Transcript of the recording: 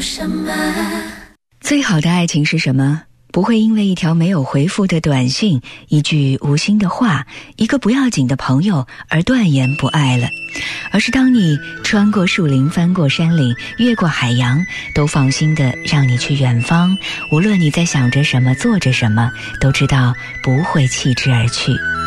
最好的爱情是什么？不会因为一条没有回复的短信，一句无心的话，一个不要紧的朋友而断言不爱了，而是当你穿过树林，翻过山岭，越过海洋，都放心的让你去远方，无论你在想着什么，做着什么，都知道不会弃之而去。